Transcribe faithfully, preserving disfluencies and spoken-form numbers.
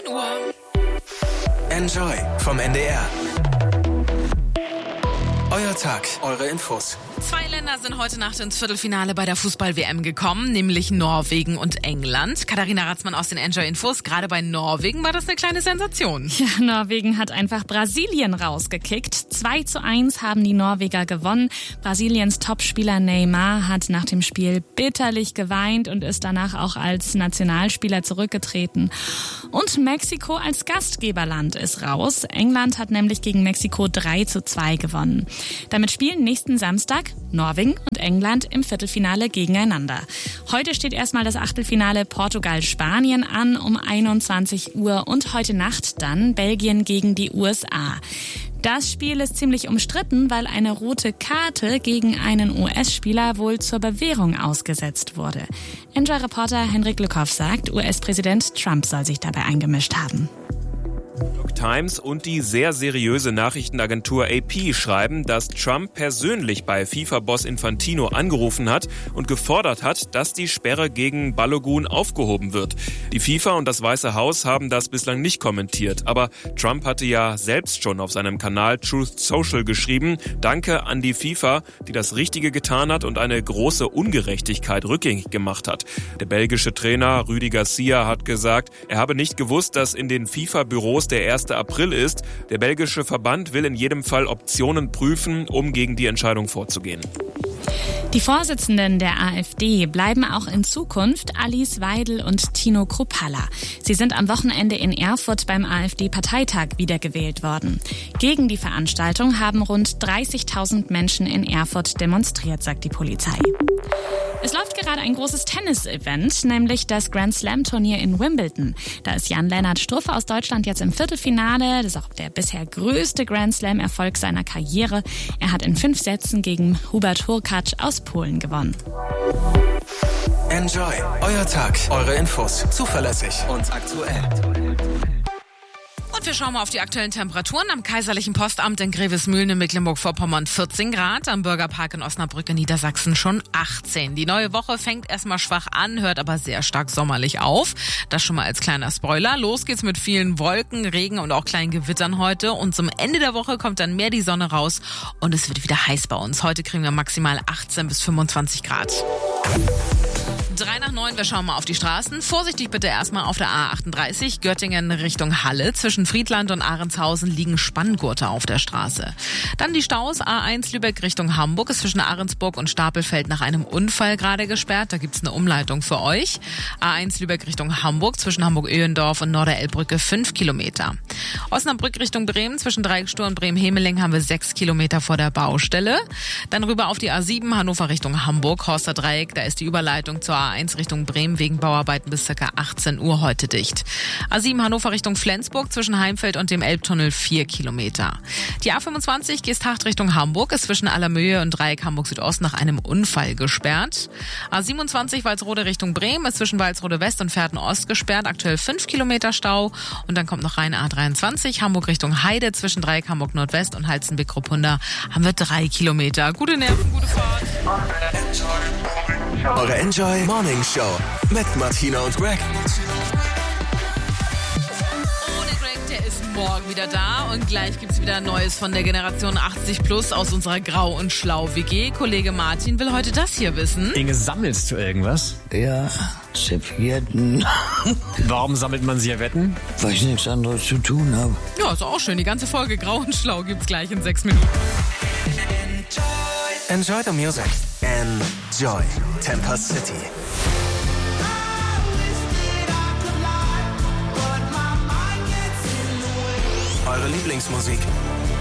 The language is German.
neun Uhr. Enjoy vom N D R. Euer Tag, eure Infos. Zwei Länder sind heute Nacht ins Viertelfinale bei der Fußball-W M gekommen, nämlich Norwegen und England. Katharina Ratzmann aus den Enjoy-Infos. Gerade bei Norwegen war das eine kleine Sensation. Ja, Norwegen hat einfach Brasilien rausgekickt. zwei zu eins haben die Norweger gewonnen. Brasiliens Topspieler Neymar hat nach dem Spiel bitterlich geweint und ist danach auch als Nationalspieler zurückgetreten. Und Mexiko als Gastgeberland ist raus. England hat nämlich gegen Mexiko drei zu zwei gewonnen. Damit spielen nächsten Samstag Norwegen und England im Viertelfinale gegeneinander. Heute steht erstmal das Achtelfinale Portugal-Spanien an um einundzwanzig Uhr und heute Nacht dann Belgien gegen die U S A. Das Spiel ist ziemlich umstritten, weil eine rote Karte gegen einen U S-Spieler wohl zur Bewährung ausgesetzt wurde. Enjoy-Reporter Henrik Lückhoff sagt, U S-Präsident Trump soll sich dabei eingemischt haben. Times und die sehr seriöse Nachrichtenagentur A P schreiben, dass Trump persönlich bei FIFA-Boss Infantino angerufen hat und gefordert hat, dass die Sperre gegen Balogun aufgehoben wird. Die FIFA und das Weiße Haus haben das bislang nicht kommentiert, aber Trump hatte ja selbst schon auf seinem Kanal Truth Social geschrieben, Danke an die FIFA, die das Richtige getan hat und eine große Ungerechtigkeit rückgängig gemacht hat. Der belgische Trainer Rudi Garcia hat gesagt, er habe nicht gewusst, dass in den FIFA-Büros der erste April ist. Der belgische Verband will in jedem Fall Optionen prüfen, um gegen die Entscheidung vorzugehen. Die Vorsitzenden der AfD bleiben auch in Zukunft Alice Weidel und Tino Kruppalla. Sie sind am Wochenende in Erfurt beim AfD-Parteitag wiedergewählt worden. Gegen die Veranstaltung haben rund dreißigtausend Menschen in Erfurt demonstriert, sagt die Polizei. Es läuft gerade ein großes Tennis-Event, nämlich das Grand Slam-Turnier in Wimbledon. Da ist Jan-Lennart Struff aus Deutschland jetzt im Viertelfinale. Das ist auch der bisher größte Grand Slam-Erfolg seiner Karriere. Er hat in fünf Sätzen gegen Hubert Hurkacz aus Polen gewonnen. Enjoy, euer Tag, eure Infos, zuverlässig und aktuell. Und wir schauen mal auf die aktuellen Temperaturen. Am Kaiserlichen Postamt in Grevesmühlen in Mecklenburg-Vorpommern vierzehn Grad, am Bürgerpark in Osnabrück in Niedersachsen schon achtzehn. Die neue Woche fängt erstmal schwach an, hört aber sehr stark sommerlich auf. Das schon mal als kleiner Spoiler. Los geht's mit vielen Wolken, Regen und auch kleinen Gewittern heute. Und zum Ende der Woche kommt dann mehr die Sonne raus und es wird wieder heiß bei uns. Heute kriegen wir maximal achtzehn bis fünfundzwanzig Grad. Drei nach neun, wir schauen mal auf die Straßen. Vorsichtig bitte erstmal auf der A achtunddreißig, Göttingen Richtung Halle. Zwischen Friedland und Ahrendshausen liegen Spanngurte auf der Straße. Dann die Staus, A eins Lübeck Richtung Hamburg, ist zwischen Ahrensburg und Stapelfeld nach einem Unfall gerade gesperrt. Da gibt's eine Umleitung für euch. A eins Lübeck Richtung Hamburg, zwischen Hamburg-Öhendorf und Norderelbbrücke fünf Kilometer. Osnabrück Richtung Bremen, zwischen Dreieckstor und Bremen-Hemeling haben wir sechs Kilometer vor der Baustelle. Dann rüber auf die A sieben, Hannover Richtung Hamburg, Horster Dreieck, da ist die Überleitung zur A eins Richtung Bremen wegen Bauarbeiten bis ca. achtzehn Uhr heute dicht. A sieben Hannover Richtung Flensburg, zwischen Heimfeld und dem Elbtunnel vier Kilometer. Die A fünfundzwanzig Geesthacht Richtung Hamburg ist zwischen Allermöhe und Dreieck Hamburg Südost nach einem Unfall gesperrt. A siebenundzwanzig Walsrode Richtung Bremen ist zwischen Walsrode West und Pferden Ost gesperrt, aktuell fünf Kilometer Stau. Und dann kommt noch rein A dreiundzwanzig Hamburg Richtung Heide, zwischen Dreieck Hamburg Nordwest und Halstenbeck-Ruppunda haben wir drei Kilometer. Gute Nerven, gute Fahrt. Eure Enjoy Morning Show mit Martina und Greg. Ohne Greg, der ist morgen wieder da und gleich gibt's wieder Neues von der Generation achtzig plus aus unserer Grau- und Schlau-W G. Kollege Martin will heute das hier wissen. Inge, sammelst du irgendwas? Ja, Servietten. Warum sammelt man Servietten? Weil ich nichts anderes zu tun habe. Ja, ist auch schön. Die ganze Folge Grau und Schlau gibt's gleich in sechs Minuten. Enjoy the music. Enjoy Temper City. Eure Lieblingsmusik